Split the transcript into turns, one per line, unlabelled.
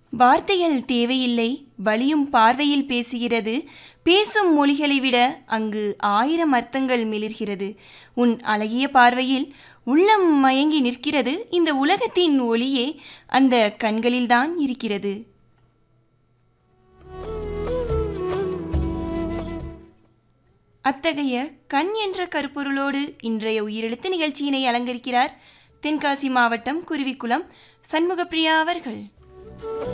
வார்த்தைகள் தேவையில்லை, வலியும் பார்வையில் பேசுகிறது. பேசும் மொழிகளை விட அங்கு 1000 அர்த்தங்கள் மிளிர்கிறது. உன் அழகிய பார்வையில் உள்ளம் மயங்கி நிற்கிறது. இந்த உலகத்தின் ஒளியே அந்த கண்களில்தான் இருக்கிறது. அத்தகைய கண் என்ற கருப்பொருளோடு இன்றைய உயிரெழுத்து நிகழ்ச்சியினை அலங்கரிக்கிறார் தென்காசி மாவட்டம் குருவிக்குளம் சண்முகப்பிரியா அவர்கள்.